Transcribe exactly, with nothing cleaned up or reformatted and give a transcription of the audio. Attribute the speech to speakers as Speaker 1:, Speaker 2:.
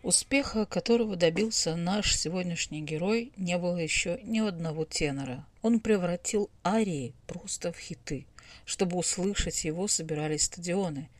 Speaker 1: Успеха, которого добился наш сегодняшний герой, не было еще ни у одного тенора. Он превратил арии просто в хиты. Чтобы услышать его, собирались стадионы.